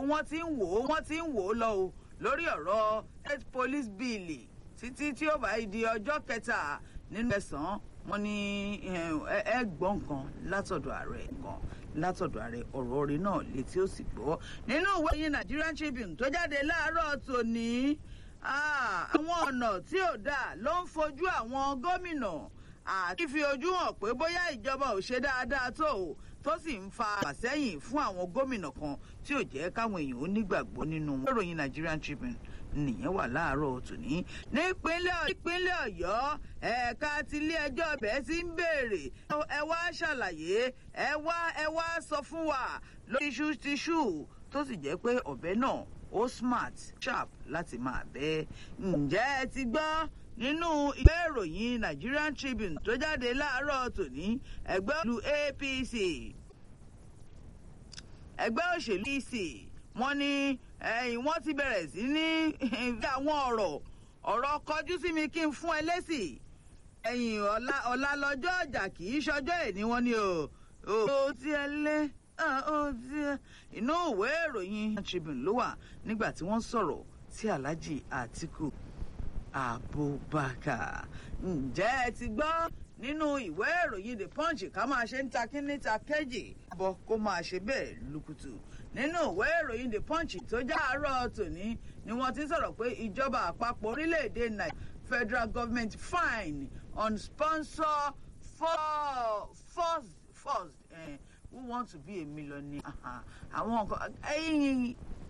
wọ́n ti ń wò ó lọ o lórí ọ̀rọ̀ state police bill títí tí ó bá di ọjọ́ kẹta nínú ẹ̀sán wọ́n ní ẹ gbọ́ nǹkan látọ̀dọ̀ ààrẹ ọ̀rọ̀ orin náà létí ó sì gbọ́ nínú ìwé yìí Nigerian Tribune tó jáde láàárọ̀ tòní àwọn ọ̀nà tí ò dáa ló ń fojú àwọn gómìnà àti fi ojú hàn pé bóyá ìjọba ò ṣe dáadáa tó sì ń fa àsẹ́yìn fún àwọn gómìnà kan tí ò jẹ́ káwọn èèyàn ó nígbàgbọ́ nínú wọn. ìròyìn Nigerian Tribune nìyẹn wà láàárọ̀ tòní. nípínlẹ̀ Ọ̀yọ́ ẹ̀ka tilé ẹjọ́ bẹ́ẹ̀ sì ń béèrè ẹ wá ṣàlàyé ẹ wá sọ fún wa lórí tíṣù tó sì jẹ́ pé ọ̀bẹ náà ó smart sharp láti máa bẹ́. ǹjẹ́ ẹ ti gbọ́ nínú ìwé ìròyìn Nigerian Tribune tó jáde láàárọ̀ tòní ẹgbẹ́ òṣèlú APC ẹgbẹ́ òṣèlú APC wọ́n ní wọ́n ti bẹ̀rẹ̀ sí ní àwọn ọ̀rọ̀ kọjú sí mi kí n fún ẹ lésì ọ̀la lọ́jọ́ ọjà kì í ṣọjọ́ ẹ̀ ní wọ́n ní o ti ẹ lé inú ìwé ìròyìn Tribune ló wà nígbà tí wọ́n sọ̀rọ̀ sí Alhaji Atiku Abubakar. ǹjẹ́ ẹ ti gbọ́ nínú ìwé ìròyìn The Punch ká máa ṣe ń ta kíní ta kéjì bọ́ kó máa ṣe bẹ́ẹ̀ lukutu. nínú ìwé ìròyìn The Punch tó já àárọ̀ tòní ni wọ́n ti sọ̀rọ̀ pé ìjọba àpapọ̀ orílẹ̀-èdè Nàìjíríà federal government fine on sponsor first who want to be a millionaire. àwọn nǹkan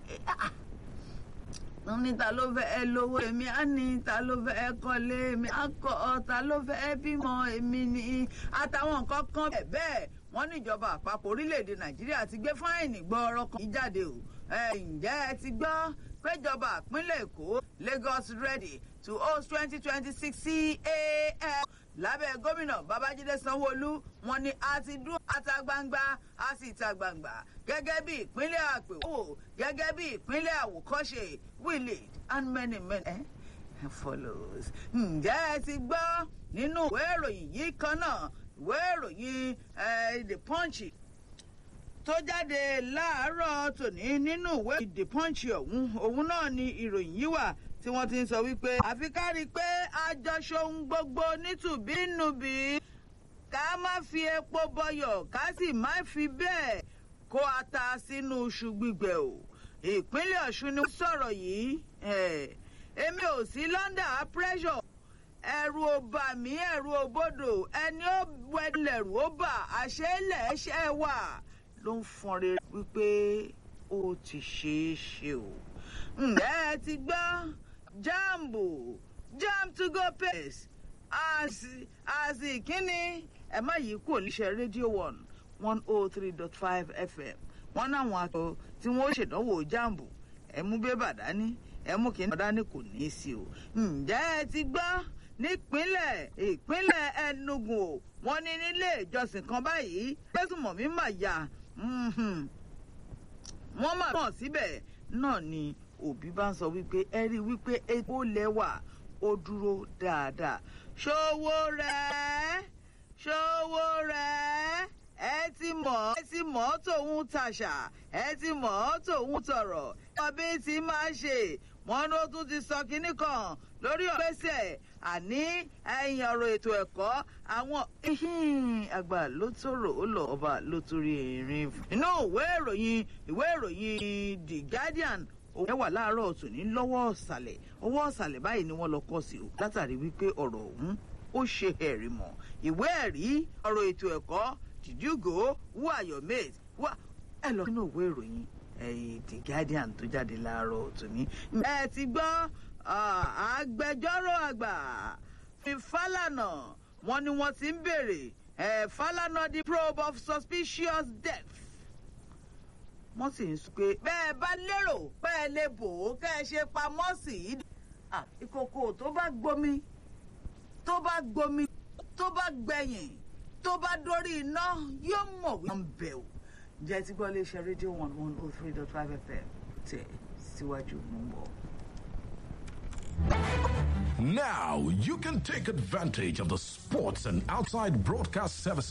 ní ta ló fẹ́ ẹ lówó èmi á ní ta ló fẹ́ ẹ kọ́lé èmi á kọ́ ta ló fẹ́ ẹ bímọ èmi ní àtàwọn nǹkan kan bẹ́ẹ̀ wọ́n ní ìjọba àpapọ̀ orílẹ̀-èdè Nàìjíríà ti gbé fáìnì gbọ́ọ́rọ́ kan jáde o. ǹjẹ́ ẹ ti gbọ́ péjọba ìpínlẹ̀ Èkó Lagos ready to host 2026 CAF lábẹ́ gómìnà Babájídé Sanwó-Olú wọ́n ní a ti dúró ata gbangba a sì ta gbangba gẹ́gẹ́ bí ìpínlẹ̀ àpèwò gẹ́gẹ́ bí ìpínlẹ̀ àwòkọ́ṣe we lead and many follows. ǹjẹ́ ẹ ti gbọ́ nínú ìwé ìròyìn yìí kan náà ìwé ìròyìn The Punch tó jáde láàárọ̀ tòní nínú ìwé The Punch òun náà ni ìròyìn yìí wà tí wọ́n ti ń sọ wípé àfi ká rí i pé àjọṣohun gbogbo nítùbínúbí ká má fi epo bọyọ̀ ká sì má fi bẹ́ẹ̀ kó ata sínú iṣu gbígbẹ o. ìpínlẹ̀ Ọ̀ṣun ni wọ́n sọ̀rọ̀ yìí èmi ò sí London pressure ẹ̀rù ò bà mí ẹ̀rù ò bodò ẹni ó wẹ̀lẹ̀rù ó bà àṣẹ́lẹ̀ ẹ̀ṣẹ̀ wà ló ń fọn rere wípé ó ti ṣeé ṣe o. ǹjẹ́ ẹ ti gbọ́ jam to go pace àti ìkíni ẹ má yí kúrò níṣẹ́ rédíò 103.5 FM wọ́n náwọn akọ tí wọ́n ó ṣèdánwò jambu ẹ mú bébà dání ẹ mú kí n dání kò ní í sí o. ǹjẹ́ ẹ ti gbọ́ ìpínlẹ̀ Enugu wọ́n ní nílé ìjọsìn kan báyìí fẹ́sùnmọ̀mí mà yá wọ́n mà mọ̀ síbẹ̀ náà ni òbí bá ń sọ wípé ẹ rí wípé epo lẹ́wà ó dúró dáadáa. ṣòwò rẹ̀ ẹ ti mọ̀ tòun tàṣà ẹ ti mọ̀ tòun tọ̀rọ̀ ọbẹ̀ tí máa ṣe wọn ló tún ti sọ kinní kan lórí ọ̀gbẹ́sẹ̀ àní ẹ̀yìn ọ̀rọ̀ ètò ẹ̀kọ́ àwọn àgbà ló tòrò ó lọ ọba ló torí erin. inú ìwé ìròyìn The Guardian òun wà láàárọ̀ tòní lọ́wọ́ ọ̀sàlẹ̀ báyìí ni wọ́n lọ kọ́ sí o látàrí wípé ọ̀rọ̀ ọ̀hún ó ṣe ẹ̀rí mọ̀ ìwé ẹ̀rí ọ̀rọ̀ ètò ẹ̀kọ́ did you go who are your mates ẹ lọ sínú ìwé ìròyìn The Guardian tó jáde láàárọ̀ tòní. ẹ ti gbọ́ agbẹjọ́rò àgbà Fálànà wọ́n ní wọ́n ti ń béèrè Fálànà the probe of suspicious death. wọ́n sì ń sọ pé bẹ́ẹ̀ bá lérò pé ẹ lè bò ó kẹ́ ẹ ṣe pamọ́ sí i. ìkòkò tó bá gbomi tó bá gbẹ̀yìn tó bá dórí iná yóò mọ̀ wí. wọ́n bẹ̀ ò jẹ́ tí gbọ́ léṣe rédíò 103.5 FM tẹ̀ síwájú mú bọ̀. Now you can take advantage of the sports and outside broadcast services